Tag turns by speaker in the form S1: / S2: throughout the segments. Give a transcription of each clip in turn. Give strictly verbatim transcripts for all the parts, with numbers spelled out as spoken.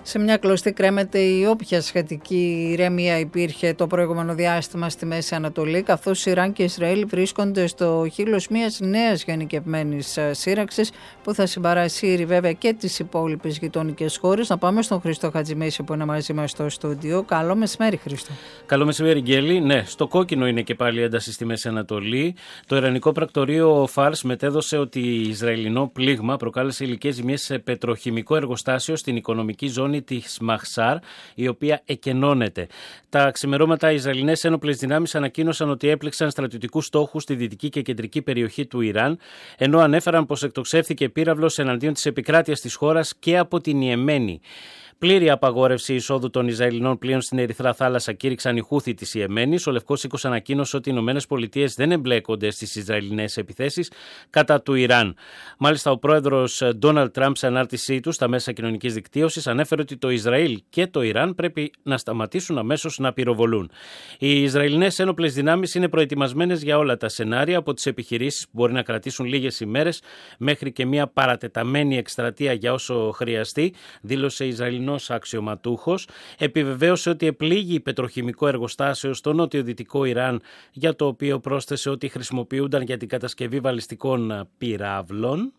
S1: Σε μια κλωστή κρέμεται η όποια σχετική ηρεμία υπήρχε το προηγούμενο διάστημα στη Μέση Ανατολή, καθώς Ιράν και Ισραήλ βρίσκονται στο χείλος μιας νέας γενικευμένης σύραξης που θα συμπαρασύρει βέβαια και τις υπόλοιπες γειτονικές χώρες. Να πάμε στον Χρήστο Χατζημίση που είναι μαζί μας στο στούντιο. Καλό μεσημέρι, Χρήστο.
S2: Καλό μεσημέρι, Γκέλη. Ναι, στο κόκκινο είναι και πάλι ένταση στη Μέση Ανατολή. Το ιρανικό πρακτορείο Φάρς μετέδωσε ότι Ισραηλινό πλήγμα προκάλεσε υλικές ζημιές σε πετροχημικό εργοστάσιο στην οικονομική ζώνη της Μαχσάρ, η οποία εκενώνεται. Τα ξημερώματα οι Ισραηλινές ένοπλες δυνάμεις ανακοίνωσαν ότι έπληξαν στρατιωτικούς στόχους στη δυτική και κεντρική περιοχή του Ιράν, ενώ ανέφεραν πως εκτοξεύθηκε πύραυλος εναντίον της επικράτειας της χώρας και από την Ιεμένη. Πλήρη απαγόρευση εισόδου των Ισραηλινών πλοίων στην Ερυθρά Θάλασσα κήρυξαν οι Χούθοι της Ιεμένης. Ο Λευκός Οίκος ανακοίνωσε ότι οι Ηνωμένες Πολιτείες δεν εμπλέκονται στις Ισραηλινές επιθέσεις κατά του Ιράν. Μάλιστα, ο πρόεδρος Ντόναλντ Τραμπ, σε ανάρτησή του στα μέσα κοινωνικής δικτύωσης, ανέφερε ότι το Ισραήλ και το Ιράν πρέπει να σταματήσουν αμέσως να πυροβολούν. Οι Ισραηλινές ένοπλες δυνάμεις είναι προετοιμασμένες για όλα τα σενάρια, από τις επιχειρήσεις που μπορεί να κρατήσουν λίγες ημέρες μέχρι και μια παρατεταμένη εκστρατεία για όσο χρειαστεί, δήλωσε Ισραηλινό αξιωματούχος. Επιβεβαίωσε ότι επλήγει πετροχημικό εργοστάσιο στο νότιο-δυτικό Ιράν, για το οποίο πρόσθεσε ότι χρησιμοποιούνταν για την κατασκευή βαλιστικών πυράβλων.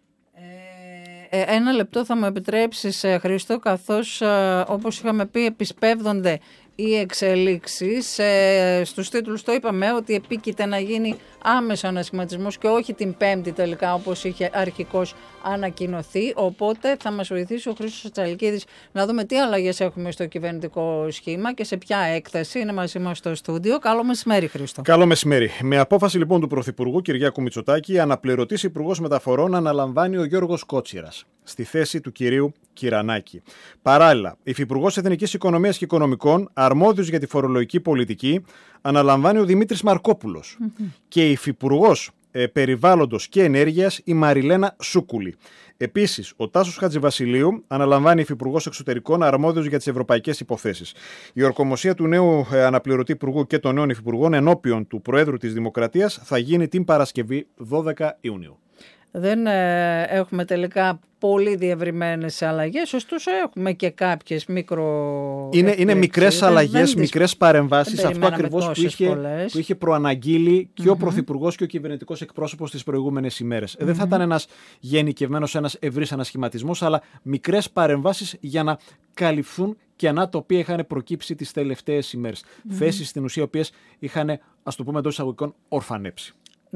S1: Ε, ένα λεπτό θα μου επιτρέψεις, Χρήστο, καθώς όπως είχαμε πει επισπεύδονται οι εξελίξεις. Ε, στους τίτλους το είπαμε ότι επίκειται να γίνει άμεσα ανασχηματισμός και όχι την Πέμπτη τελικά όπως είχε αρχικώς ανακοινωθεί. Οπότε θα μας βοηθήσει ο Χρήστος Τσαλκίδης να δούμε τι αλλαγές έχουμε στο κυβερνητικό σχήμα και σε ποια έκταση. Είναι μαζί μας στο στούντιο. Καλό μεσημέρι, Χρήστο.
S3: Καλό μεσημέρι. Με απόφαση λοιπόν του Πρωθυπουργού Κυριάκου Μητσοτάκη, αναπληρωτής Υπουργός Μεταφορών αναλαμβάνει ο Γιώργος Κότσιρας στη θέση του κυρίου Κυρανάκη. Παράλληλα, Υφυπουργός Εθνικής Οικονομίας και Οικονομικών, αρμόδιος για τη φορολογική πολιτική, αναλαμβάνει ο Δημήτρης Μαρκόπουλος. Mm-hmm. Και Υφυπουργός ε, Περιβάλλοντος και Ενέργειας, η Μαριλένα Σούκουλη. Επίσης, ο Τάσος Χατζηβασιλείου αναλαμβάνει Υφυπουργός Εξωτερικών, αρμόδιος για τις ευρωπαϊκές υποθέσεις. Η ορκομοσία του νέου ε, αναπληρωτή Υπουργού και των νέων Υφυπουργών ενώπιον του Προέδρου της Δημοκρατίας θα γίνει την Παρασκευή δώδεκα Ιουνίου.
S1: Δεν ε, έχουμε τελικά πολύ διευρυμένες αλλαγές, ωστόσο έχουμε και κάποιες μικρο...
S3: Είναι, είναι μικρές αλλαγές, μικρές παρεμβάσεις, αυτό ακριβώς που είχε, που είχε προαναγγείλει και mm-hmm. ο Πρωθυπουργός και ο κυβερνητικός εκπρόσωπος τις προηγούμενες ημέρες. Mm-hmm. Δεν θα ήταν ένας γενικευμένος, ένας ευρύς ανασχηματισμός, αλλά μικρές παρεμβάσεις για να καλυφθούν κενά τα οποία είχαν προκύψει τις τελευταίες ημέρες. Mm-hmm. Θέσεις στην ουσία, οι οποίες είχαν, ας το πούμε εντός εισαγωγικών, ορφανέψει.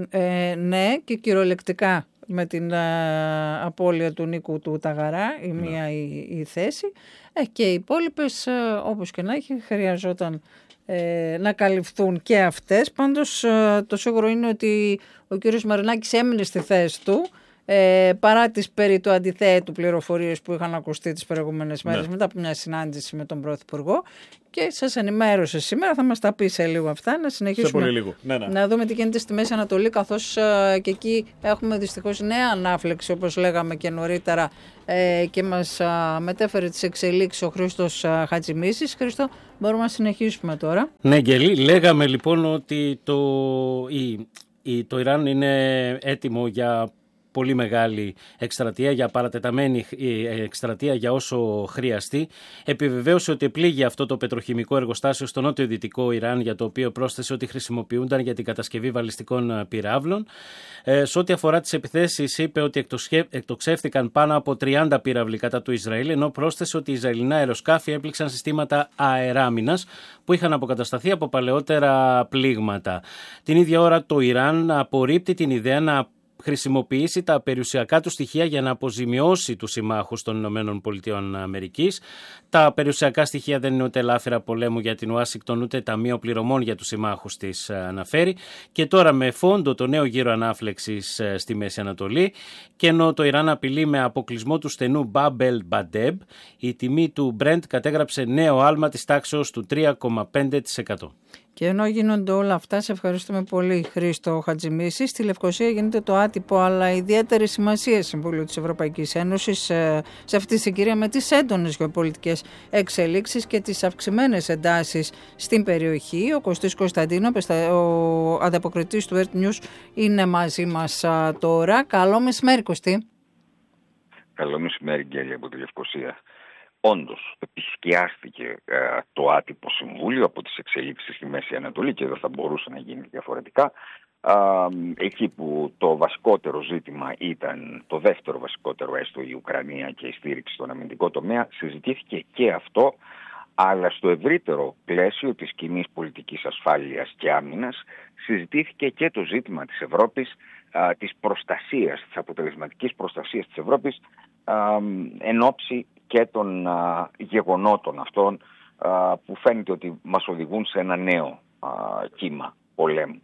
S1: Ε, ναι, και κυριολεκτικά με την α, απώλεια του Νίκου του Ταγαρά η ναι. μία η, η θέση ε, και οι υπόλοιπες α, όπως και να έχει χρειαζόταν ε, να καλυφθούν και αυτές. Πάντως α, το σίγουρο είναι ότι ο κύριος Μαρινάκης έμεινε στη θέση του ε, παρά τις περί του αντιθέτου πληροφορίες που είχαν ακουστεί τις προηγούμενες μέρες ναι. μετά από μια συνάντηση με τον Πρωθυπουργό. Και σας ενημέρωσε σήμερα, θα μας τα πει σε λίγο αυτά, να συνεχίσουμε
S3: λίγο. Ναι, ναι.
S1: να δούμε τι γίνεται στη Μέση Ανατολή, καθώς ε, και εκεί έχουμε δυστυχώς νέα ανάφλεξη, όπως λέγαμε και νωρίτερα, ε, και μας ε, μετέφερε τις εξελίξεις ο Χρήστος ε, Χατζημίσης. Χρήστο, μπορούμε να συνεχίσουμε τώρα.
S2: Ναι, Γκέλη, λέγαμε λοιπόν ότι το, η, η, το Ιράν είναι έτοιμο για πολύ μεγάλη εκστρατεία, για παρατεταμένη εκστρατεία για όσο χρειαστεί. Επιβεβαίωσε ότι επλήγει αυτό το πετροχημικό εργοστάσιο στο νότιο-δυτικό Ιράν, για το οποίο πρόσθεσε ότι χρησιμοποιούνταν για την κατασκευή βαλιστικών πυράβλων. Ε, σε ό,τι αφορά τις επιθέσεις, είπε ότι εκτοξεύθηκαν πάνω από τριάντα πύραυλοι κατά του Ισραήλ, ενώ πρόσθεσε ότι οι Ισραηλινά αεροσκάφη έπληξαν συστήματα αεράμινας που είχαν αποκατασταθεί από παλαιότερα πλήγματα. Την ίδια ώρα το Ιράν απορρίπτει την ιδέα να χρησιμοποιήσει τα περιουσιακά του στοιχεία για να αποζημιώσει τους συμμάχους των Ηνωμένων Πολιτειών Αμερικής. Τα περιουσιακά στοιχεία δεν είναι ούτε λάφυρα πολέμου για την Ουάσιγκτον, ούτε ταμείο πληρωμών για τους συμμάχους της, αναφέρει. Και τώρα με φόντο το νέο γύρο ανάφλεξης στη Μέση Ανατολή, και ενώ το Ιράν απειλεί με αποκλεισμό του στενού Μπάμπελ Μπαντέμπ, η τιμή του Brent κατέγραψε νέο άλμα της τάξεως του τρία κόμμα πέντε τοις εκατό.
S1: Και ενώ γίνονται όλα αυτά, σε ευχαριστούμε πολύ, Χρήστο Χατζημίση. Στη Λευκοσία γίνεται το άτυπο αλλά ιδιαίτερη σημασία Συμβούλιο της Ευρωπαϊκής Ένωσης σε αυτή τη συγκυρία, με τις έντονες γεωπολιτικές εξελίξεις και τις αυξημένες εντάσεις στην περιοχή. Ο Κωστής Κωνσταντίνο, ο ανταποκριτής του Earth News, είναι μαζί μας τώρα. Καλό μεσημέρι, Κωστή.
S4: Καλό μεσημέρι, Γκέλη, από τη Λευκοσία. όντως επισκιάστηκε ε, το άτυπο συμβούλιο από τις εξελίξεις στη Μέση Ανατολή και δεν θα μπορούσε να γίνει διαφορετικά. Ε, εκεί που το βασικότερο ζήτημα ήταν, το δεύτερο βασικότερο έστω, η Ουκρανία και η στήριξη στον αμυντικό τομέα, συζητήθηκε και αυτό, αλλά στο ευρύτερο πλαίσιο της κοινής πολιτικής ασφάλειας και άμυνας συζητήθηκε και το ζήτημα της Ευρώπης, α, της προστασίας, της αποτελεσματικής προστασίας της Ευρώπης α, εν ώψη και των α, γεγονότων αυτών α, που φαίνεται ότι μας οδηγούν σε ένα νέο α, κύμα πολέμου.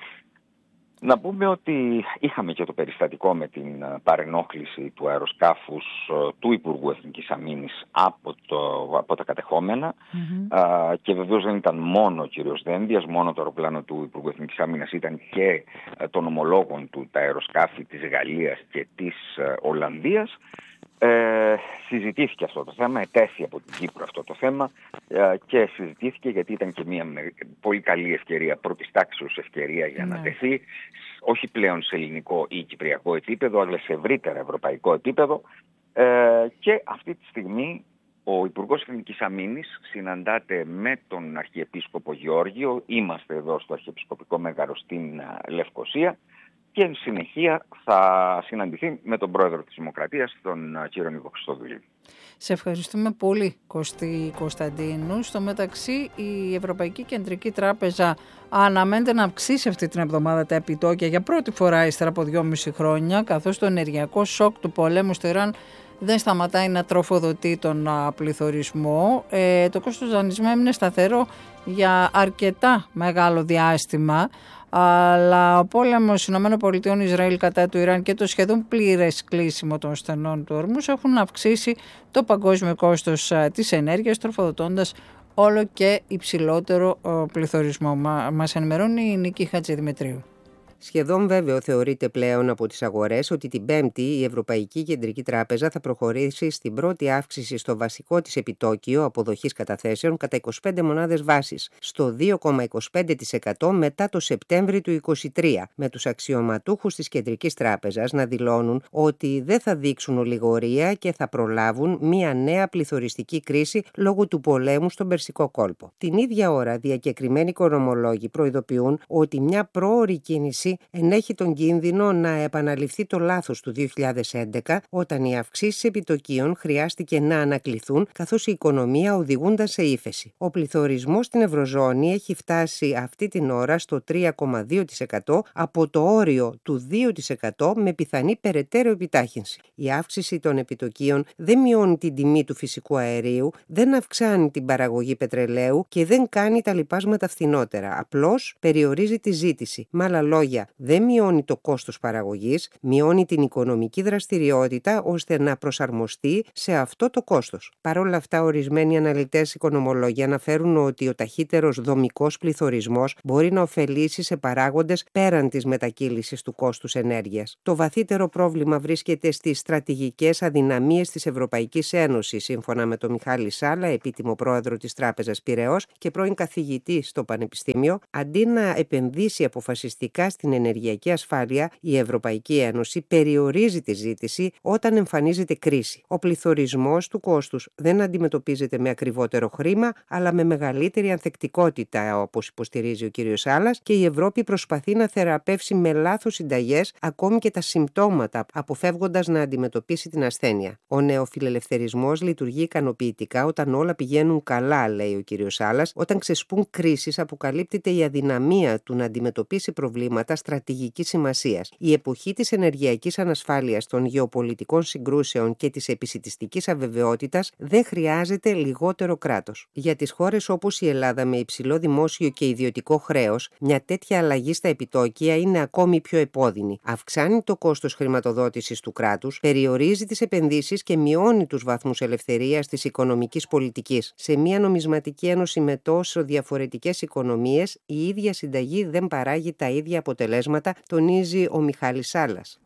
S4: Να πούμε ότι είχαμε και το περιστατικό με την παρενόχληση του αεροσκάφους του Υπουργού Εθνικής Αμήνης από, το, από τα κατεχόμενα mm-hmm. α, και βεβαίως δεν ήταν μόνο ο κύριος Δένδιας, μόνο το αεροπλάνο του Υπουργού Εθνικής Αμήνης, ήταν και α, των ομολόγων του τα αεροσκάφη της Γαλλίας και της α, Ολλανδίας. Ε, συζητήθηκε αυτό το θέμα, ετέθη από την Κύπρο αυτό το θέμα ε, και συζητήθηκε γιατί ήταν και μια πολύ καλή ευκαιρία, πρώτης τάξεως ευκαιρία για ναι. να τεθεί όχι πλέον σε ελληνικό ή κυπριακό επίπεδο, αλλά σε ευρύτερα ευρωπαϊκό επίπεδο ε, και αυτή τη στιγμή ο Υπουργός Εθνικής Αμήνης συναντάται με τον Αρχιεπίσκοπο Γεώργιο, είμαστε εδώ στο Αρχιεπισκοπικό Μέγαρο στην Λευκοσία, και εν συνεχεία θα συναντηθεί με τον πρόεδρο της Δημοκρατίας, τον κύριο Νίκο Χριστοδουλίδη.
S1: Σε ευχαριστούμε πολύ, Κωστή Κωνσταντίνου. Στο μεταξύ, η Ευρωπαϊκή Κεντρική Τράπεζα αναμένεται να αυξήσει αυτή την εβδομάδα τα επιτόκια για πρώτη φορά ύστερα από δυόμιση χρόνια, καθώς το ενεργειακό σοκ του πολέμου στο Ιράν δεν σταματάει να τροφοδοτεί τον πληθωρισμό. Ε, το κόστος δανεισμού έμεινε σταθερό για αρκετά μεγάλο διάστημα, αλλά ο πόλεμος ΗΠΑ Ισραήλ κατά του Ιράν και το σχεδόν πλήρες κλείσιμο των στενών του ορμούς έχουν αυξήσει το παγκόσμιο κόστος της ενέργειας, τροφοδοτώντας όλο και υψηλότερο πληθωρισμό. Μα, μας ενημερώνει η Νίκη Χατζηδημητρίου.
S5: Σχεδόν βέβαιο θεωρείται πλέον από τις αγορές ότι την Πέμπτη η Ευρωπαϊκή Κεντρική Τράπεζα θα προχωρήσει στην πρώτη αύξηση στο βασικό της επιτόκιο αποδοχής καταθέσεων κατά είκοσι πέντε μονάδες βάσης, στο δύο κόμμα είκοσι πέντε τοις εκατό μετά το Σεπτέμβρη του είκοσι τρία, με τους αξιωματούχους της Κεντρικής Τράπεζας να δηλώνουν ότι δεν θα δείξουν ολιγορία και θα προλάβουν μια νέα πληθωριστική κρίση λόγω του πολέμου στον Περσικό κόλπο. Την ίδια ώρα, διακεκριμένοι οικονομολόγοι προειδοποιούν ότι μια πρόωρη κίνηση ενέχει τον κίνδυνο να επαναληφθεί το λάθος του δύο χιλιάδες έντεκα, όταν οι αυξήσεις επιτοκίων χρειάστηκε να ανακληθούν καθώς η οικονομία οδηγούνταν σε ύφεση. Ο πληθωρισμός στην Ευρωζώνη έχει φτάσει αυτή την ώρα στο τρία κόμμα δύο τοις εκατό από το όριο του δύο τοις εκατό με πιθανή περαιτέρω επιτάχυνση. Η αύξηση των επιτοκίων δεν μειώνει την τιμή του φυσικού αερίου, δεν αυξάνει την παραγωγή πετρελαίου και δεν κάνει τα λοιπάσματα φθηνότερα. Απλώς περιορίζει τη ζήτηση. Με άλλα λόγια, δεν μειώνει το κόστος παραγωγής, μειώνει την οικονομική δραστηριότητα ώστε να προσαρμοστεί σε αυτό το κόστος. Παρ' όλα αυτά, ορισμένοι αναλυτές οικονομολόγοι αναφέρουν ότι ο ταχύτερος δομικός πληθωρισμός μπορεί να ωφελήσει σε παράγοντες πέραν της μετακύλησης του κόστους ενέργειας. Το βαθύτερο πρόβλημα βρίσκεται στις στρατηγικές αδυναμίες της Ευρωπαϊκής Ένωσης, σύμφωνα με τον Μιχάλη Σάλα, επίτιμο πρόεδρο της Τράπεζας Πειραιώς και πρώην καθηγητή στο Πανεπιστήμιο. Αντί να επενδύσει αποφασιστικά στην ενεργειακή ασφάλεια, η Ευρωπαϊκή Ένωση περιορίζει τη ζήτηση όταν εμφανίζεται κρίση. Ο πληθωρισμός του κόστους δεν αντιμετωπίζεται με ακριβότερο χρήμα, αλλά με μεγαλύτερη ανθεκτικότητα, όπως υποστηρίζει ο κ. Σάλας, και η Ευρώπη προσπαθεί να θεραπεύσει με λάθος συνταγές ακόμη και τα συμπτώματα, αποφεύγοντας να αντιμετωπίσει την ασθένεια. Ο νεοφιλελευθερισμός λειτουργεί ικανοποιητικά όταν όλα πηγαίνουν καλά, λέει ο κ. Σάλας. Όταν ξεσπούν κρίσεις, αποκαλύπτεται η αδυναμία του να αντιμετωπίσει προβλήματα στρατηγικής σημασίας. Η εποχή της ενεργειακής ανασφάλειας, των γεωπολιτικών συγκρούσεων και της επισιτιστικής αβεβαιότητας δεν χρειάζεται λιγότερο κράτος. Για τις χώρες όπως η Ελλάδα με υψηλό δημόσιο και ιδιωτικό χρέος, μια τέτοια αλλαγή στα επιτόκια είναι ακόμη πιο επώδυνη. Αυξάνει το κόστος χρηματοδότησης του κράτους, περιορίζει τις επενδύσεις και μειώνει τους βαθμούς ελευθερίας της οικονομικής πολιτικής. Σε μια νομισματική ένωση με τόσο διαφορετικές οικονομίες, η ίδια συνταγή δεν παράγει τα ίδια αποτελέσματα, τονίζει ο Μιχάλης Σάλας.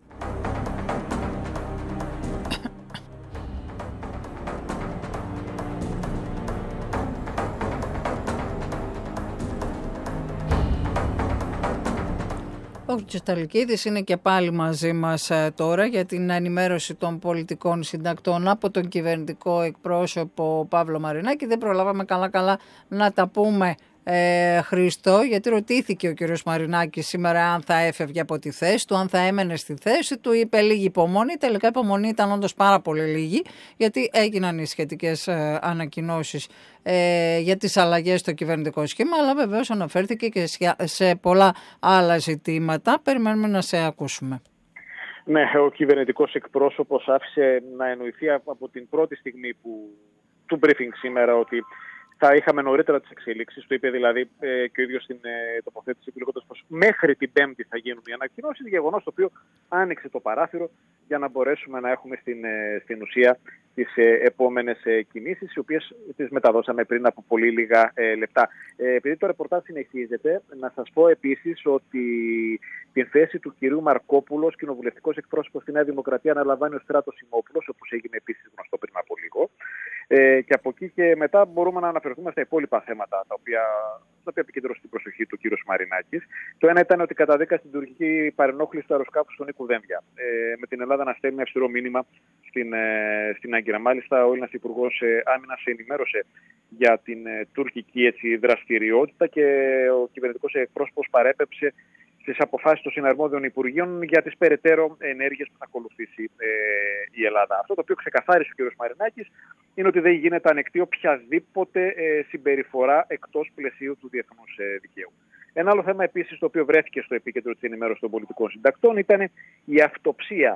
S1: Ο Ο Τσαλικίδης είναι και πάλι μαζί μας τώρα για την ενημέρωση των πολιτικών συντακτών από τον κυβερνητικό εκπρόσωπο Παύλο Μαρινάκη. Δεν προλάβαμε καλά-καλά να τα πούμε, ε, Χρήστο, γιατί ρωτήθηκε ο κύριος Μαρινάκης σήμερα αν θα έφευγε από τη θέση του, αν θα έμενε στη θέση του. Είπε λίγη υπομονή. Τελικά η υπομονή ήταν όντως πάρα πολύ λίγη, γιατί έγιναν οι σχετικές ε, ανακοινώσεις ε, για τις αλλαγές στο κυβερνητικό σχήμα, αλλά βεβαίως αναφέρθηκε και σε πολλά άλλα ζητήματα. Περιμένουμε να σε ακούσουμε.
S6: Ναι, ο κυβερνητικός εκπρόσωπος άφησε να εννοηθεί από την πρώτη στιγμή που, του briefing σήμερα ότι θα είχαμε νωρίτερα τις εξελίξεις. Το είπε δηλαδή ε, και ο ίδιος στην ε, τοποθέτηση του, λέγοντας πως μέχρι την Πέμπτη θα γίνουν οι ανακοινώσεις, γεγονός το οποίο άνοιξε το παράθυρο για να μπορέσουμε να έχουμε στην, ε, στην ουσία τις ε, επόμενες ε, κινήσεις, οι οποίες τις μεταδώσαμε πριν από πολύ λίγα ε, λεπτά. Ε, επειδή το ρεπορτάζ συνεχίζεται, να σας πω επίσης ότι την θέση του κυρίου Μαρκόπουλου ως κοινοβουλευτικός εκπρόσωπος στη Νέα Δημοκρατία αναλαμβάνει ο Στράτος Σιμόπουλος, όπως έγινε επίσης γνωστό πριν από λίγο. Ε, και από εκεί και μετά μπορούμε να αναφερθούμε στα υπόλοιπα θέματα τα οποία, τα οποία επικεντρώσε την προσοχή του κ. Μαρινάκης. Το ένα ήταν ότι καταδίκασε την τουρκική παρενόχληση του αεροσκάφου του Νίκου Δένδια, ε, με την Ελλάδα να στέλνει ένα αυστηρό μήνυμα στην, ε, στην Άγκυρα. Μάλιστα, ο Έλληνας Υπουργός ε, Άμυνας ενημέρωσε για την ε, τουρκική έτσι, δραστηριότητα και ο κυβερνητικός εκπρόσωπος παρέπεψε στις αποφάσεις των συναρμόδιων Υπουργείων για τις περαιτέρω ενέργειες που θα ακολουθήσει ε, η Ελλάδα. Αυτό το οποίο ξεκαθάρισε ο κ. Μαρινάκης είναι ότι δεν γίνεται ανεκτή οποιαδήποτε ε, συμπεριφορά εκτός πλαισίου του διεθνούς ε, δικαίου. Ένα άλλο θέμα επίσης το οποίο βρέθηκε στο επίκεντρο της ενημέρωσης των πολιτικών συντακτών ήταν η αυτοψία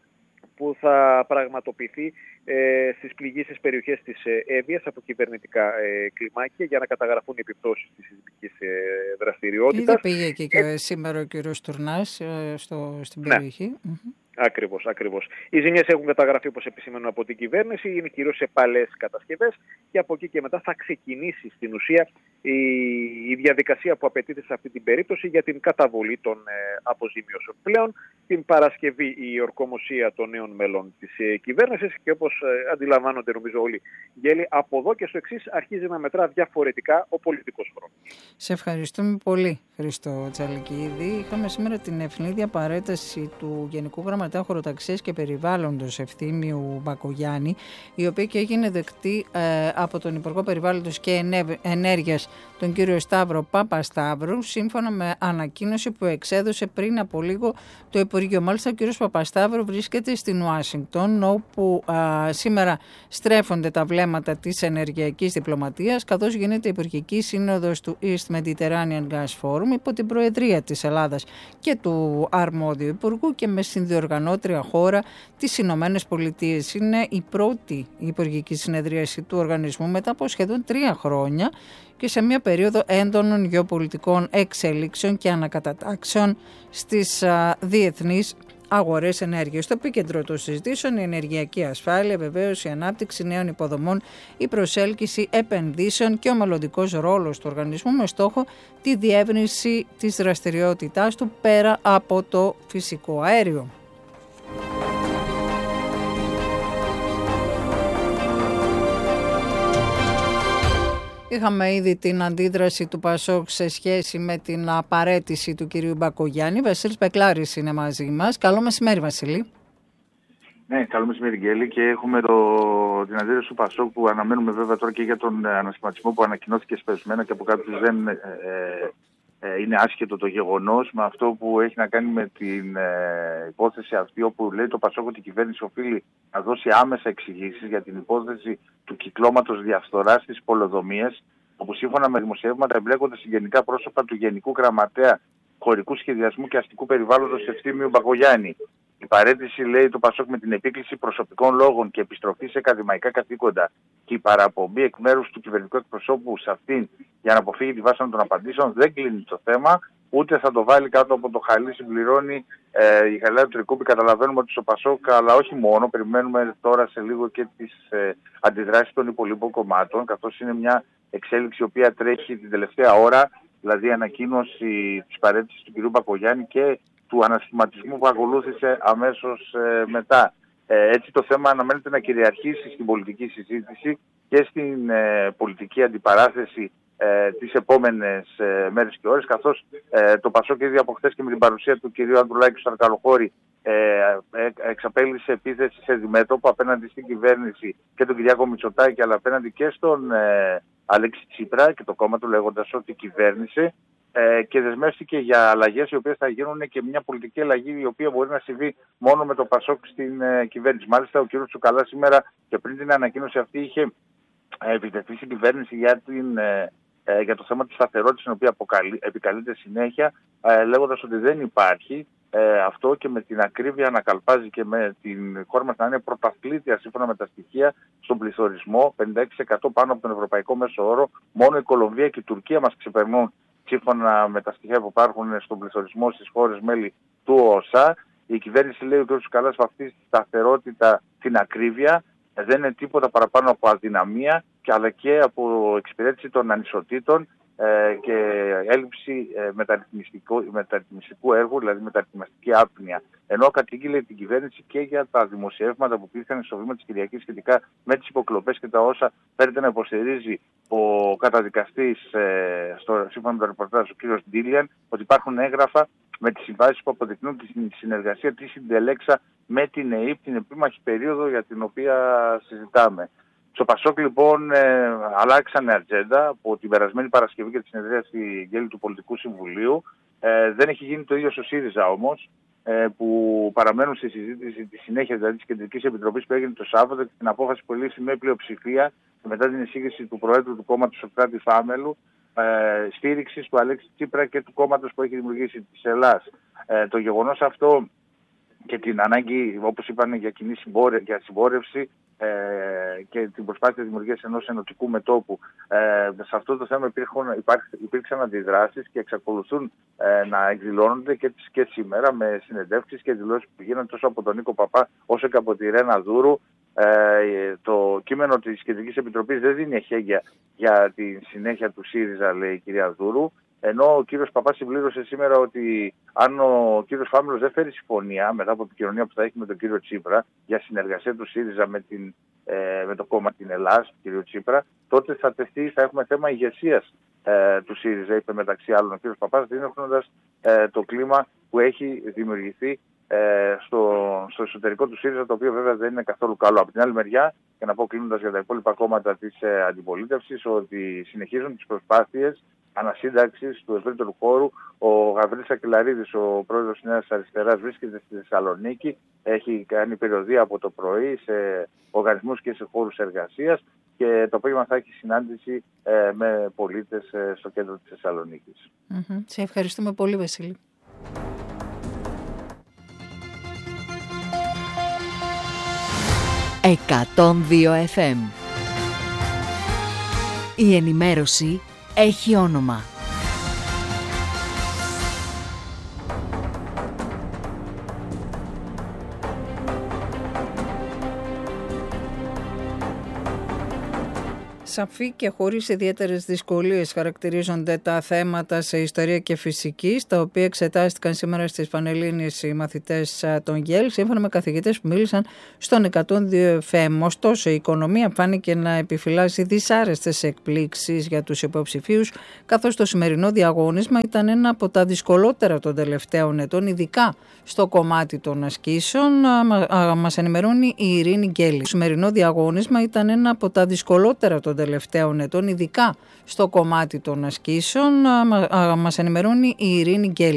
S6: που θα πραγματοποιηθεί ε, στις πληγήσεις περιοχές της ε, Εύβοιας από κυβερνητικά ε, κλιμάκια για να καταγραφούν οι επιπτώσεις της σεισμικής ε, δραστηριότητας.
S1: Ήδη πήγε και, και ε, σήμερα ο κύριος Τουρνάς ε, στο, στην περιοχή. Ναι. Mm-hmm.
S6: Ακριβώς, ακριβώς. Οι ζημιές έχουν καταγραφεί, όπως επισημαίνουν από την κυβέρνηση, είναι κυρίως σε παλές κατασκευές και από εκεί και μετά θα ξεκινήσει στην ουσία η, η διαδικασία που απαιτείται σε αυτή την περίπτωση για την καταβολή των ε, αποζημιώσεων. Πλέον την Παρασκευή η ορκομοσία των νέων μελών της ε, κυβέρνησης και όπως ε, αντιλαμβάνονται νομίζω όλοι οι Γέλοι, από εδώ και στο εξής αρχίζει να μετρά διαφορετικά ο πολιτικός χρόνος.
S1: Σε ευχαριστούμε πολύ, Χρήστο Τσαλικίδη. Είχαμε σήμερα την ευνίδια παρέταση του Γενικού Γραμματέα Χωροταξίας και Περιβάλλοντος Ευθύμιου Μπακογιάννη, η οποία και έγινε δεκτή ε, από τον Υπουργό Περιβάλλοντος και Ενέργειας, τον κύριο Σταύρο Παπασταύρου, σύμφωνα με ανακοίνωση που εξέδωσε πριν από λίγο το Υπουργείο. Μάλιστα, ο κύριος Παπασταύρου βρίσκεται στην Ουάσιγκτον, όπου α, σήμερα στρέφονται τα βλέμματα της ενεργειακής διπλωματίας, καθώς γίνεται η Υπουργική Σύνοδος του East Mediterranean Gas Forum υπό την προεδρία της Ελλάδας και του αρμόδιου Υπουργού και με συνδιοργανώτρια χώρα τις Ηνωμένες Πολιτείες. Είναι η πρώτη υπουργική συνεδρίαση του οργανισμού μετά από σχεδόν τρία χρόνια και σε μια περίοδο έντονων γεωπολιτικών εξελίξεων και ανακατατάξεων στις α, διεθνείς αγορές ενέργειας. Στο επίκεντρο των συζητήσεων η ενεργειακή ασφάλεια, βεβαίως η ανάπτυξη νέων υποδομών, η προσέλκυση επενδύσεων και ο μελλοντικός ρόλος του οργανισμού με στόχο τη διεύρυνση της δραστηριότητάς του πέρα από το φυσικό αέριο. Είχαμε ήδη την αντίδραση του Πασόκ σε σχέση με την απαρέτηση του κυρίου Μπακογιάννη. Βασίλης Πεκλάρης είναι μαζί μας. Καλό μεσημέρι, Βασίλη.
S7: Ναι, καλό μεσημέρι, Γκέλη. Και έχουμε το, την αντίδραση του Πασόκ που αναμένουμε βέβαια τώρα και για τον ανασχηματισμό που ανακοινώθηκε σπεσμένα και από κάποιους δεν ε, ε, είναι άσχετο το γεγονός με αυτό που έχει να κάνει με την ε, υπόθεση αυτή, όπου λέει το Πασόκ ότι η κυβέρνηση οφείλει να δώσει άμεσα εξηγήσεις για την υπόθεση του κυκλώματος διαφθοράς στις πολεοδομίες, όπου σύμφωνα με δημοσιεύματα εμπλέκονται συγγενικά πρόσωπα του Γενικού Γραμματέα Χωρικού Σχεδιασμού και Αστικού Περιβάλλοντος Ευθύμιου Μπακογιάννη. Η παρέτηση, λέει το Πασόκ, με την επίκληση προσωπικών λόγων και επιστροφή σε ακαδημαϊκά καθήκοντα και η παραπομπή εκ μέρους του κυβερνητικού εκπροσώπου σε αυτήν για να αποφύγει τη βάσανο των απαντήσεων, δεν κλείνει το θέμα, ούτε θα το βάλει κάτω από το χαλί, συμπληρώνει ε, η Γαλλία του Τρικούπη. Καταλαβαίνουμε ότι στο Πασόκ, αλλά όχι μόνο, περιμένουμε τώρα σε λίγο και τις ε, αντιδράσεις των υπολείπων κομμάτων, καθώς είναι μια εξέλιξη η οποία τρέχει την τελευταία ώρα, δηλαδή η ανακοίνωση της παρέτησης του κ. Μπακογιάννη και του ανασχηματισμού που ακολούθησε αμέσως ε, μετά. Ε, έτσι το θέμα αναμένεται να κυριαρχήσει στην πολιτική συζήτηση και στην ε, πολιτική αντιπαράθεση ε, τις επόμενες ε, μέρες και ώρες, καθώς ε, το Πασόκ ήδη από χθες και με την παρουσία του κυρίου Ανδρουλάκη στο Αρκαλοχώρη ε, ε, εξαπέλυσε επίθεση σε διμέτωπο απέναντι στην κυβέρνηση και τον Κυριάκο Μητσοτάκη, αλλά απέναντι και στον ε, Αλέξη Τσίπρα και το κόμμα του, λέγοντας ότι κυβέρνησε ε, και δεσμεύτηκε για αλλαγές οι οποίες θα γίνουν και μια πολιτική αλλαγή η οποία μπορεί να συμβεί μόνο με το Πασόκ στην ε, κυβέρνηση. Μάλιστα ο κ. Τσουκαλάς σήμερα και πριν την ανακοίνωση αυτή είχε ε, επιτεθεί στην κυβέρνηση για, την, ε, ε, για το θέμα της σταθερότητας, την οποία αποκαλεί, επικαλείται συνέχεια, ε, λέγοντας ότι δεν υπάρχει ε, αυτό, και με την ακρίβεια ανακαλπάζει και με την χώρα μας να είναι πρωταθλήτρια σύμφωνα με τα στοιχεία στον πληθωρισμό, πενήντα έξι τοις εκατό πάνω από τον ευρωπαϊκό μέσο όρο. Μόνο η Κολομβία και η Τουρκία μας ξεπερνούν σύμφωνα με τα στοιχεία που υπάρχουν στον πληθωρισμό στις χώρες μέλη του ΟΣΑ. Η κυβέρνηση, λέει ο κ. Τσουκαλάς, βαφτίζει τη σταθερότητα την ακρίβεια. Δεν είναι τίποτα παραπάνω από αδυναμία, και αλλά και από εξυπηρέτηση των ανισοτήτων ε, και έλλειψη ε, μεταρρυθμιστικού, μεταρρυθμιστικού έργου, δηλαδή μεταρρυθμιστική άπνοια. Ενώ κατήγγειλε την κυβέρνηση και για τα δημοσιεύματα που πήγαν στο βήμα της Κυριακής σχετικά με τις υποκλοπές και τα όσα φέρεται να υποστηρίζει ο καταδικαστής, ε, στο, σύμφωνα με το ρεπορτάζ, ο κ. Ντίλιαν, ότι υπάρχουν έγγραφα με τις συμβάσεις που αποδεικνύουν τη συνεργασία της Συντελέξα με την ΕΕΠ, την επίμαχη περίοδο για την οποία συζητάμε. Στο Πασόκ λοιπόν ε, αλλάξανε ατζέντα από την περασμένη Παρασκευή και τη συνεδρίαση Γέλη του Πολιτικού Συμβουλίου. Ε, δεν έχει γίνει το ίδιο στο ΣΥΡΙΖΑ όμως, ε, που παραμένουν στη συζήτηση τη συνέχεια, δηλαδή της Κεντρικής Επιτροπής που έγινε το Σάββατο, και την απόφαση που ελήφθη με πλειοψηφία μετά την εισήγηση του Προέδρου του κόμματος Σωκράτη Φάμελου, ε, στήριξης του Αλέξη Τσίπρα και του κόμματος που έχει δημιουργήσει της Ελλάς. Ε, το γεγονός αυτό και την ανάγκη, όπως είπαν, για κοινή συμπόρευση, για συμπόρευση ε, και την προσπάθεια δημιουργίας ενός ενωτικού μετώπου. Ε, σε αυτό το θέμα υπήρχαν, υπήρξαν αντιδράσεις και εξακολουθούν ε, να εκδηλώνονται και, και σήμερα με συνεντεύξεις και δηλώσεις που γίνανε τόσο από τον Νίκο Παπά όσο και από τη Ρένα Δούρου. Ε, το κείμενο της Κεντρικής Επιτροπής δεν δίνει εχέγγυα για τη συνέχεια του ΣΥΡΙΖΑ, λέει η κυρία Δούρου. Ενώ ο κύριος Παπάς συμπλήρωσε σήμερα ότι αν ο κύριος Φάμελος δεν φέρει συμφωνία μετά από την επικοινωνία που θα έχει με τον κύριο Τσίπρα για συνεργασία του ΣΥΡΙΖΑ με, την, ε, με το κόμμα την Ελλάς, του κύριο Τσίπρα, τότε θα τεθεί, θα έχουμε θέμα ηγεσίας ε, του ΣΥΡΙΖΑ, είπε μεταξύ άλλων ο κύριος Παπάς, δίνοντας ε, το κλίμα που έχει δημιουργηθεί ε, στο, στο εσωτερικό του ΣΥΡΙΖΑ, το οποίο βέβαια δεν είναι καθόλου καλό. Από την άλλη μεριά, και να πω κλείνοντας για τα υπόλοιπα κόμματα της ε, αντιπολίτευσης, ότι συνεχίζουν τις προσπάθειες ανασύνταξης του ευρύτερου χώρου. Ο Γαβρίλης Ακελαρίδης, ο πρόεδρος της Νέας Αριστεράς, βρίσκεται στη Θεσσαλονίκη. Έχει κάνει περιοδεία από το πρωί σε οργανισμούς και σε χώρους εργασίας, και το απόγευμα θα έχει συνάντηση ε, με πολίτες ε, στο κέντρο της Θεσσαλονίκης.
S1: Mm-hmm. Σε ευχαριστούμε πολύ, Βασίλη.
S8: εκατόν δύο εφ εμ. Η ενημέρωση έχει όνομα.
S1: Σαφή και χωρίς ιδιαίτερες δυσκολίες χαρακτηρίζονται τα θέματα σε ιστορία και φυσική, στα οποία εξετάστηκαν σήμερα στις Πανελλήνιες οι μαθητές των ΓΕΛ, σύμφωνα με καθηγητές που μίλησαν στον εκατόν δύο εφ εμ. Ωστόσο, η οικονομία φάνηκε να επιφυλάσσει δυσάρεστες εκπλήξεις για τους υποψηφίους, καθώς το σημερινό διαγώνισμα ήταν ένα από τα δυσκολότερα των τελευταίων ετών, ειδικά στο κομμάτι των ασκήσεων. Μας ενημερώνει η Ειρήνη Γκέλη. Το σημερινό διαγώνισμα ήταν ένα από τα δυσκολότερα των τελευταίων ετών, ειδικά στο κομμάτι των ασκήσεων. Μας ενημερώνει η Ειρήνη Γκέλη.